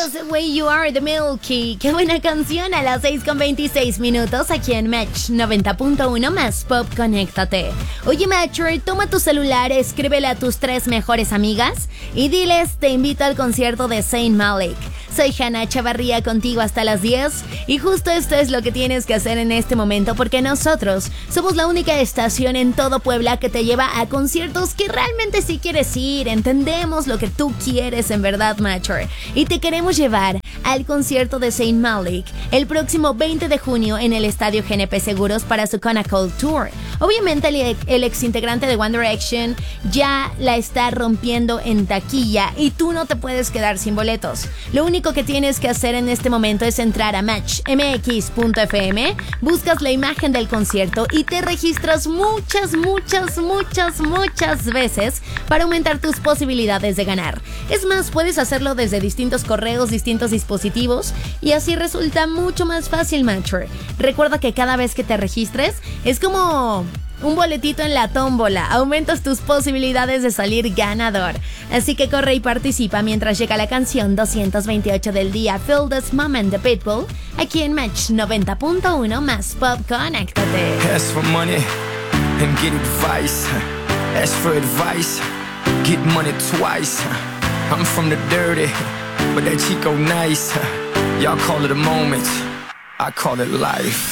Just the Way You Are, The Milky. Qué buena canción a las 6:26 aquí en Match 90.1 más Pop, conéctate. Oye, Matcher, toma tu celular, escríbele a tus 3 mejores amigas y diles: te invito al concierto de Zayn Malik. Soy Hannah Chavarría, contigo hasta las 10, y justo esto es lo que tienes que hacer en este momento, porque nosotros somos la única estación en todo Puebla que te lleva a conciertos que realmente sí quieres ir. Entendemos lo que tú quieres en verdad, Matcher, y te queremos llevar al concierto de Zayn Malik el próximo 20 de junio en el estadio GNP Seguros para su Conacold Tour. Obviamente el ex integrante de One Direction ya la está rompiendo en taquilla y tú no te puedes quedar sin boletos. Lo único que tienes que hacer en este momento es entrar a matchmx.fm, buscas la imagen del concierto y te registras muchas veces para aumentar tus posibilidades de ganar. Es más, puedes hacerlo desde distintos correos, distintos dispositivos, y así resulta mucho más fácil, Matcher. Recuerda que cada vez que te registres es como un boletito en la tómbola, aumentas tus posibilidades de salir ganador. Así que corre y participa mientras llega la canción 228 del día, Feel This Moment de Pitbull, aquí en Match 90.1 más Pop, conéctate. Ask for money and get advice. Ask for advice, get money twice. I'm from the dirty, but that Chico nice. Y'all call it a moment, I call it life.